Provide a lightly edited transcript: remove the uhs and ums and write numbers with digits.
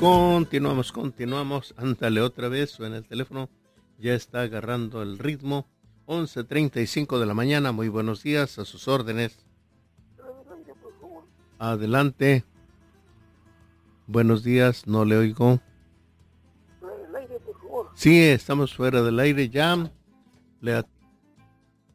Continuamos. Ándale otra vez, suena el teléfono. Ya está agarrando el ritmo. 11:35 de la mañana. Muy buenos días, a sus órdenes. Adelante. Buenos días, no le oigo. Fuera del aire, por favor. Sí, estamos fuera del aire ya. Le